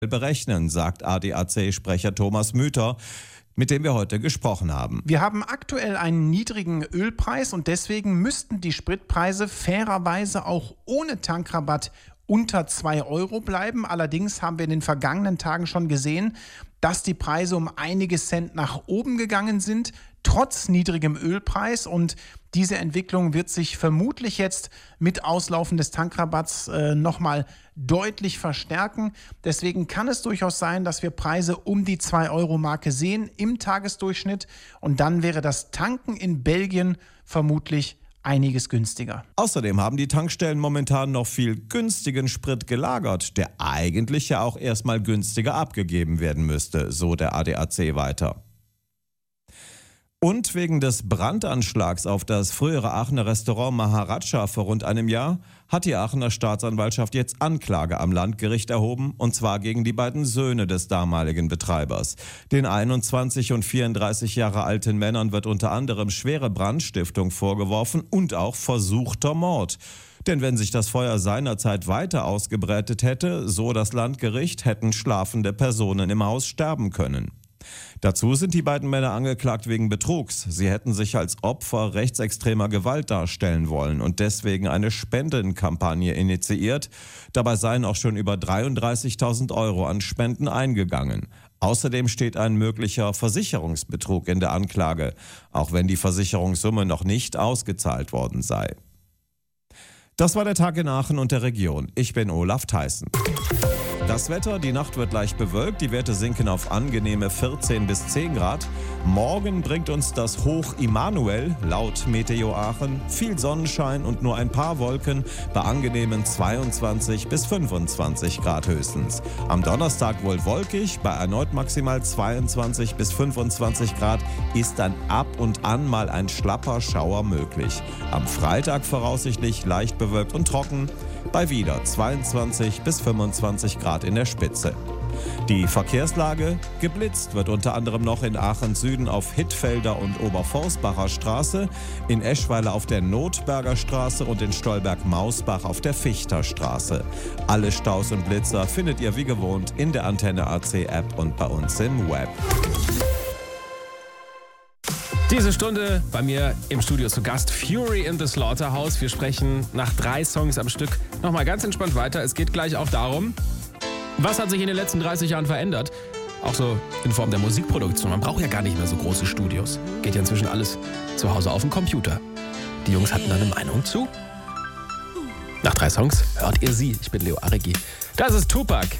berechnen, sagt ADAC-Sprecher Thomas Müther, mit dem wir heute gesprochen haben. Wir haben aktuell einen niedrigen Ölpreis und deswegen müssten die Spritpreise fairerweise auch ohne Tankrabatt unter 2 Euro bleiben. Allerdings haben wir in den vergangenen Tagen schon gesehen, dass die Preise um einige Cent nach oben gegangen sind, trotz niedrigem Ölpreis. Und diese Entwicklung wird sich vermutlich jetzt mit Auslaufen des Tankrabatts nochmal deutlich verstärken. Deswegen kann es durchaus sein, dass wir Preise um die 2-Euro-Marke sehen im Tagesdurchschnitt. Und dann wäre das Tanken in Belgien vermutlich einiges günstiger. Außerdem haben die Tankstellen momentan noch viel günstigen Sprit gelagert, der eigentlich ja auch erstmal günstiger abgegeben werden müsste, so der ADAC weiter. Und wegen des Brandanschlags auf das frühere Aachener Restaurant Maharaja vor rund einem Jahr hat die Aachener Staatsanwaltschaft jetzt Anklage am Landgericht erhoben, und zwar gegen die beiden Söhne des damaligen Betreibers. Den 21 und 34 Jahre alten Männern wird unter anderem schwere Brandstiftung vorgeworfen und auch versuchter Mord. Denn wenn sich das Feuer seinerzeit weiter ausgebreitet hätte, so das Landgericht, hätten schlafende Personen im Haus sterben können. Dazu sind die beiden Männer angeklagt wegen Betrugs. Sie hätten sich als Opfer rechtsextremer Gewalt darstellen wollen und deswegen eine Spendenkampagne initiiert. Dabei seien auch schon über 33.000 Euro an Spenden eingegangen. Außerdem steht ein möglicher Versicherungsbetrug in der Anklage, auch wenn die Versicherungssumme noch nicht ausgezahlt worden sei. Das war der Tag in Aachen und der Region. Ich bin Olaf Theissen. Das Wetter, die Nacht wird leicht bewölkt, die Werte sinken auf angenehme 14 bis 10 Grad. Morgen bringt uns das Hoch Immanuel, laut Meteo Aachen, viel Sonnenschein und nur ein paar Wolken bei angenehmen 22 bis 25 Grad höchstens. Am Donnerstag wohl wolkig, bei erneut maximal 22 bis 25 Grad ist dann ab und an mal ein schlapper Schauer möglich. Am Freitag voraussichtlich leicht bewölkt und trocken, bei wieder 22 bis 25 Grad in der Spitze. Die Verkehrslage: geblitzt wird unter anderem noch in Aachen Süden auf Hittfelder und Oberforstbacher Straße, in Eschweiler auf der Notberger Straße und in Stolberg-Mausbach auf der Fichter Straße. Alle Staus und Blitzer findet ihr wie gewohnt in der Antenne AC App und bei uns im Web. Diese Stunde bei mir im Studio zu Gast Fury in the Slaughterhouse. Wir sprechen nach 3 Songs am Stück nochmal ganz entspannt weiter. Es geht gleich auch darum, was hat sich in den letzten 30 Jahren verändert? Auch so in Form der Musikproduktion. Man braucht ja gar nicht mehr so große Studios. Geht ja inzwischen alles zu Hause auf dem Computer. Die Jungs hatten da eine Meinung zu. Nach 3 Songs hört ihr sie. Ich bin Leo Aregi. Das ist Tupac.